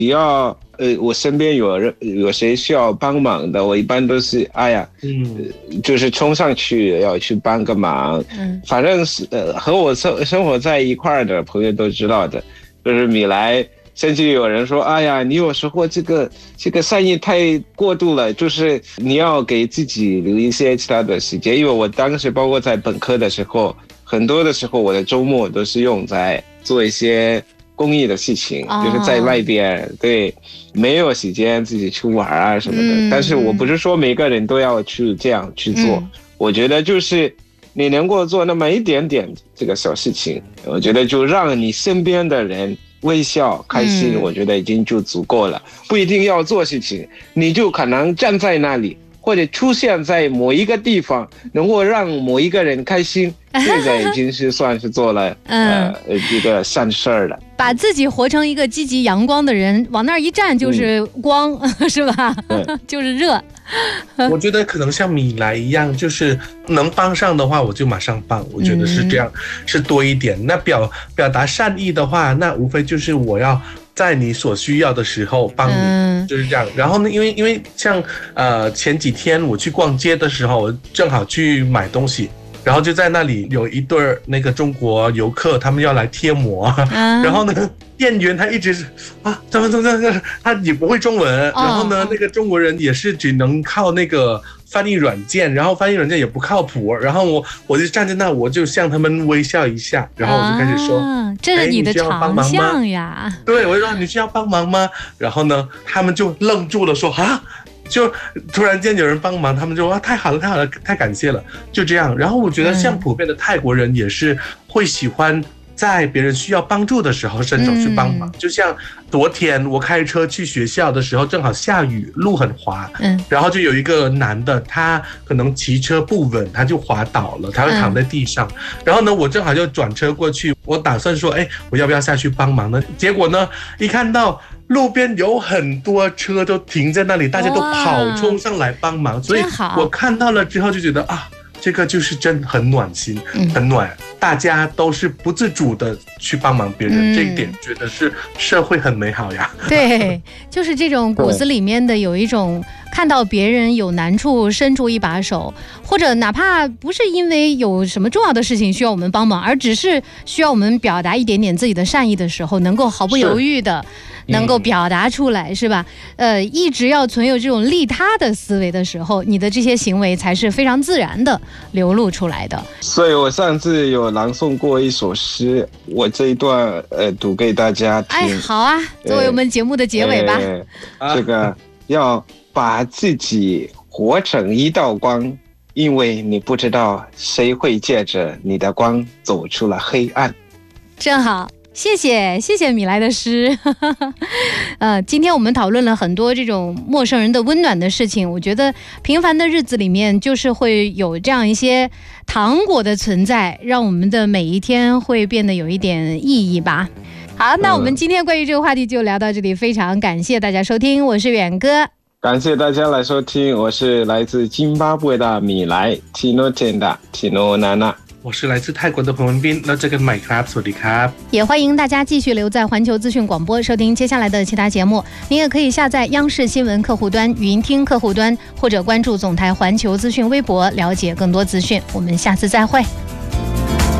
只要我身边有谁需要帮忙的，我一般都是就是冲上去要去帮个忙。反正是和我生活在一块儿的朋友都知道的，就是米莱。甚至有人说，哎呀，你有时候这个善意太过度了，就是你要给自己留一些其他的时间。因为我当时包括在本科的时候，很多的时候我的周末都是用在做一些公益的事情，就是在外边，对，没有时间自己去玩啊什么的。但是我不是说每个人都要去这样去做，我觉得就是你能够做那么一点点这个小事情，我觉得就让你身边的人微笑开心，我觉得已经就足够了。不一定要做事情，你就可能站在那里或者出现在某一个地方，能够让某一个人开心，这个已经是算是做了一个善事儿了。 把自己活成一个积极阳光的人，往那儿一站就是光，是吧？就是热。 我觉得可能像米莱一样，就是能帮上的话我就马上帮，我觉得是这样，是多一点。那表达善意的话，那无非就是我要在你所需要的时候帮你，就是这样。然后呢，因为像前几天我去逛街的时候，我正好去买东西，然后就在那里有一对那个中国游客，他们要来贴膜，然后呢，店员他一直是怎么，他也不会中文，然后呢，那个中国人也是只能靠那个翻译软件，然后翻译软件也不靠谱，然后我就站在那，我就向他们微笑一下，然后我就开始说， 这是你的长项呀。 对，我就说你需要帮忙吗？然后呢，他们就愣住了，说就突然间有人帮忙，他们就太好了，太感谢了，就这样。然后我觉得像普遍的泰国人也是会喜欢在别人需要帮助的时候伸手去帮忙。就像昨天我开车去学校的时候，正好下雨，路很滑，然后就有一个男的，他可能骑车不稳，他就滑倒了，他会躺在地上。然后呢，我正好就转车过去，我打算说，我要不要下去帮忙呢？结果呢，一看到路边有很多车都停在那里，大家都冲上来帮忙，所以我看到了之后就觉得这个就是真很暖心，很暖，大家都是不自主的去帮忙别人，这一点觉得是社会很美好呀。 对，就是这种骨子里面的有一种看到别人有难处伸出一把手，或者哪怕不是因为有什么重要的事情需要我们帮忙，而只是需要我们表达一点点自己的善意的时候，能够毫不犹豫的能够表达出来，是吧？一直要存有这种利他的思维的时候，你的这些行为才是非常自然的流露出来的。 所以我上次有朗诵过一首诗，我这一段读给大家听。 好啊，作为我们节目的结尾吧。 这个要把自己活成一道光，因为你不知道谁会借着你的光走出了黑暗。 正好。谢谢米莱的诗。今天我们讨论了很多这种陌生人的温暖的事情，我觉得平凡的日子里面就是会有这样一些糖果的存在，让我们的每一天会变得有一点意义吧。好，那我们今天关于这个话题就聊到这里，非常感谢大家收听，我是远哥。 感谢大家来收听，我是来自津巴布韦的米莱 Tino Tenda Tino Nana。 我是来自泰国的彭文斌，那这个麦克สวัสดีครับ。 也欢迎大家继续留在环球资讯广播收听接下来的其他节目。您也可以下载央视新闻客户端、语音听客户端，或者关注总台环球资讯微博了解更多资讯。我们下次再会。